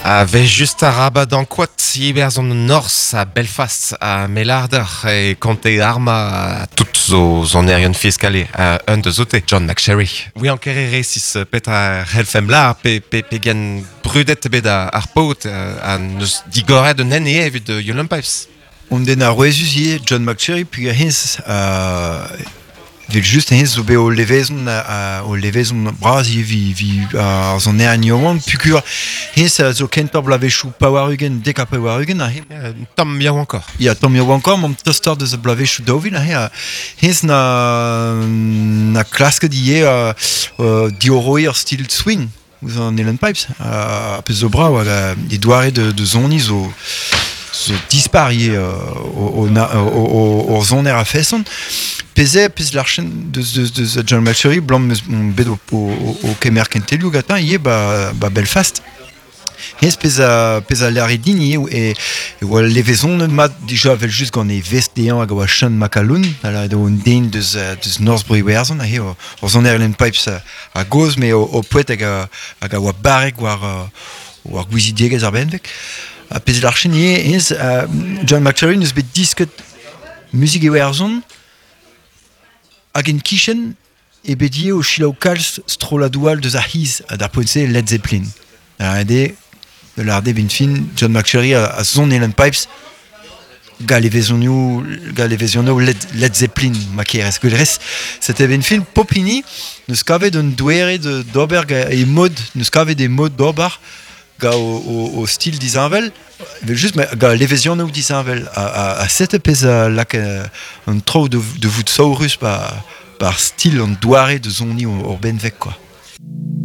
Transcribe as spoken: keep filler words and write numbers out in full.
Avait juste a rabat d'an quat ibers an nors a Belfast a Melarder e konte arma a tout zo zon erion fiskale a un de zote, John McSherry. Oui an kere resis petra helfem la pe, pe, pe gen brudet bet ar pot a neus digoret un enne evit de Yolun Pipes. On den a roezus John McSherry, puis a hens uh, vel just hens zo be o levezon uh, o levezon braz vi vi ar uh, zon er nioan pukur hens uh, zo kent pab lavechou pawarugen dek a pawarugen a hem uh, Tom miaou ankor. Ya tom miaou ankor mom tostor de zo lavechou dovil a he uh, hens na na klasket ie uh, uh, dioroer stil swing ouz an Ellen Pipes uh, pe zo bra hag uh, e doare de, de zoni zo zo disparié euh, au, au, au, au zon er a fesson. Peze, pez l'archen de, de, de, de John McSherry, blanc bet au, au, au kemer kentelioù gata, ie ba, ba Belfast. Hez pez a, pez a l'ar edin ie, e, e oa levezon mat deja vel just gant e vest dean hag oa Sean McAloon, ala edo un den deus, deus North Brewerzon, a he o, o zon er Ellen Pipes a, a goz, me o, o poet hag a, hag a oa barek war, war gouizidiegez ar benvek. A pez l'archen ie, hez, uh, John McSherry neus bet disket musik e werzon, hag en kichen e bet ie o chilaou kalz stroladoual deus ar hiz a d'ar poense Led Zeppelin. A ede, de l'arde ben fin, John McSherry a, a zon Ellen Pipes ga levezonioù ga levezonioù Led, Led Zeppelin ma kerez. Gwelrez, c'était ben fin popini, neus kavet un douere de d'ober e mod, neus kavet e mod d'ober ga o, o, o stil dizanvel, just ga levezionnoù dizanvel a, a, a sete pez a lak uh, un trou de, de vout saurus pa, par stil an douare de zoni ur benvek, quoi.